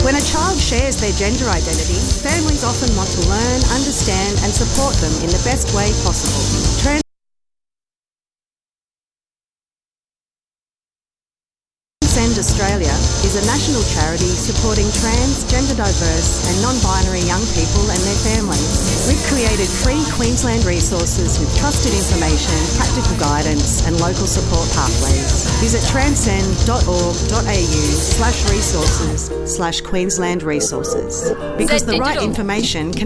When a child shares their gender identity, families often want to learn, understand and support them in the best way possible. Transcend Australia is a national charity supporting trans, gender diverse and non-binary young people and their families. We've created free Queensland resources with trusted information, practical guidance and local support pathways. Visit transcend.org.au/resources/Queensland resources because the right information can